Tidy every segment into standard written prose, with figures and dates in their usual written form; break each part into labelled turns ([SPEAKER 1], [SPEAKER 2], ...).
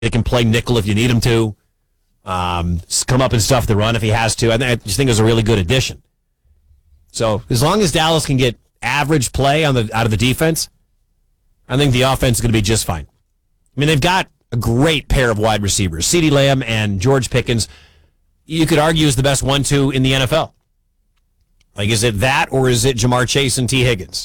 [SPEAKER 1] They can play nickel if you need him to. Come up and stuff the run if he has to. I just think it was a really good addition. So as long as Dallas can get average play out of the defense, I think the offense is going to be just fine. I mean, they've got a great pair of wide receivers. CeeDee Lamb and George Pickens, you could argue is the best 1-2 in the NFL. Like, is it that or is it Jamar Chase and T. Higgins?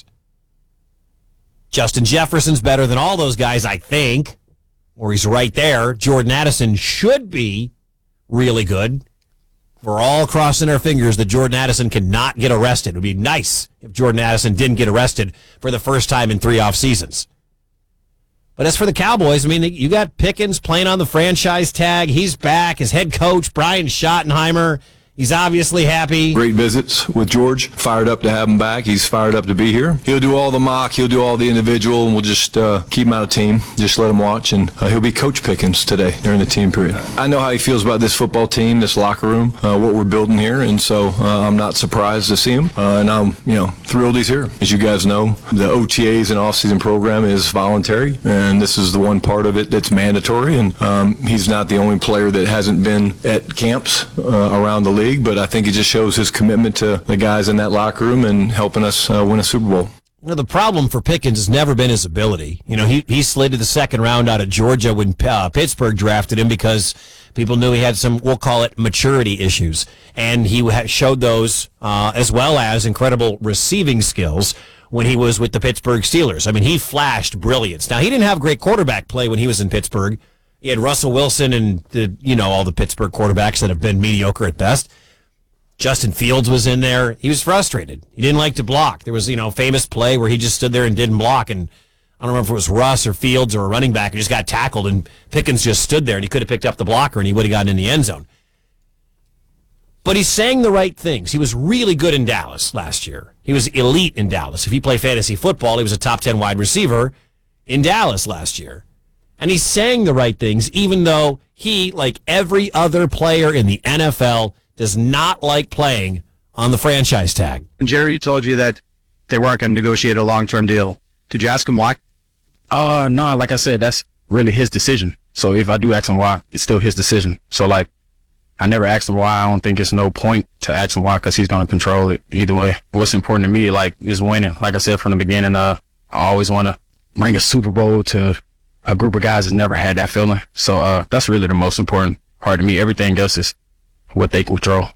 [SPEAKER 1] Justin Jefferson's better than all those guys, I think, or he's right there. Jordan Addison should be really good. We're all crossing our fingers that Jordan Addison cannot get arrested. It would be nice if Jordan Addison didn't get arrested for the first time in 3 off seasons. But as for the Cowboys, I mean, you got Pickens playing on the franchise tag. He's back. His head coach, Brian Schottenheimer, he's obviously happy.
[SPEAKER 2] Great visits with George. Fired up to have him back. He's fired up to be here. He'll do all the mock. He'll do all the individual, and we'll just keep him out of team. Just let him watch, and he'll be Coach Pickens today during the team period. I know how he feels about this football team, this locker room, what we're building here, and so I'm not surprised to see him. And I'm, thrilled he's here. As you guys know, the OTAs and off-season program is voluntary, and this is the one part of it that's mandatory. And he's not the only player that hasn't been at camps around the league. But I think it just shows his commitment to the guys in that locker room and helping us win a Super Bowl.
[SPEAKER 1] The problem for Pickens has never been his ability. He slid to the second round out of Georgia when Pittsburgh drafted him because people knew he had some, we'll call it, maturity issues. And he showed those as well as incredible receiving skills when he was with the Pittsburgh Steelers. I mean, he flashed brilliance. Now, he didn't have great quarterback play when he was in Pittsburgh. He had Russell Wilson and, all the Pittsburgh quarterbacks that have been mediocre at best. Justin Fields was in there. He was frustrated. He didn't like to block. There was, a famous play where he just stood there and didn't block. And I don't remember if it was Russ or Fields or a running back who just got tackled. And Pickens just stood there and he could have picked up the blocker and he would have gotten in the end zone. But he's saying the right things. He was really good in Dallas last year. He was elite in Dallas. If you play fantasy football, he was a top 10 wide receiver in Dallas last year. And he's saying the right things, even though he, like every other player in the NFL, does not like playing on the franchise tag.
[SPEAKER 3] Jerry told you that they weren't going to negotiate a long-term deal. Did you ask him why? No, like I said, that's really his decision. So if I do ask him why, it's still his decision. So, I never asked him why. I don't think it's no point to ask him why because he's going to control it either way. What's important to me, is winning. Like I said from the beginning, I always want to bring a Super Bowl to a group of guys that never had that feeling. So that's really the most important part to me. Everything else is what they control.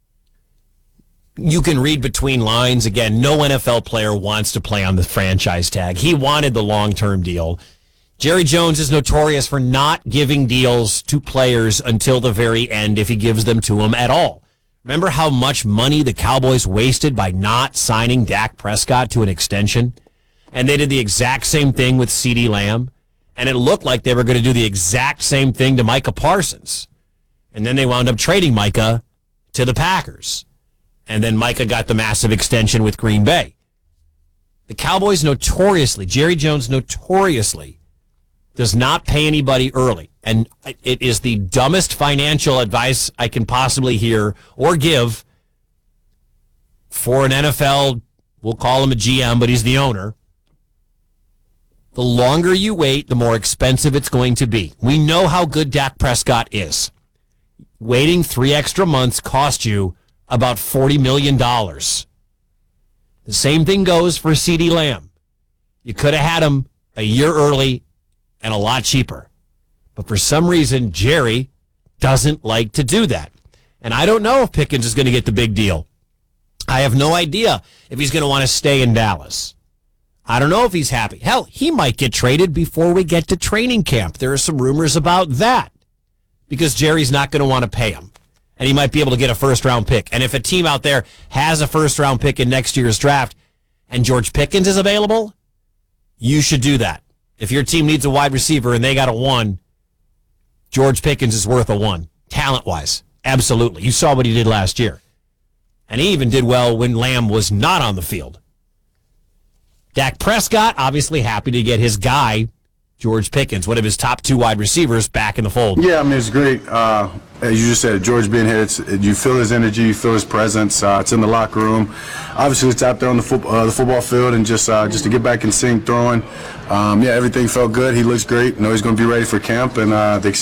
[SPEAKER 1] You can read between lines. Again, no NFL player wants to play on the franchise tag. He wanted the long-term deal. Jerry Jones is notorious for not giving deals to players until the very end if he gives them to them at all. Remember how much money the Cowboys wasted by not signing Dak Prescott to an extension? And they did the exact same thing with CeeDee Lamb. And it looked like they were going to do the exact same thing to Micah Parsons. And then they wound up trading Micah to the Packers. And then Micah got the massive extension with Green Bay. The Cowboys notoriously, Jerry Jones notoriously, does not pay anybody early. And it is the dumbest financial advice I can possibly hear or give for an NFL, we'll call him a GM, but he's the owner. The longer you wait, the more expensive it's going to be. We know how good Dak Prescott is. Waiting 3 extra months cost you about $40 million. The same thing goes for CeeDee Lamb. You could have had him a year early and a lot cheaper. But for some reason, Jerry doesn't like to do that. And I don't know if Pickens is going to get the big deal. I have no idea if he's going to want to stay in Dallas. I don't know if he's happy. Hell, he might get traded before we get to training camp. There are some rumors about that because Jerry's not going to want to pay him. And he might be able to get a first-round pick. And if a team out there has a first-round pick in next year's draft and George Pickens is available, you should do that. If your team needs a wide receiver and they got a 1, George Pickens is worth a 1, talent-wise. Absolutely. You saw what he did last year. And he even did well when Lamb was not on the field. Dak Prescott, obviously happy to get his guy, George Pickens, one of his top 2 wide receivers, back in the fold.
[SPEAKER 4] Yeah, I mean, it's great. As you just said, George being here, you feel his energy, you feel his presence. It's in the locker room. Obviously, it's out there on the football field, and just to get back and seeing throwing. Yeah, everything felt good. He looks great. I know he's going to be ready for camp, and the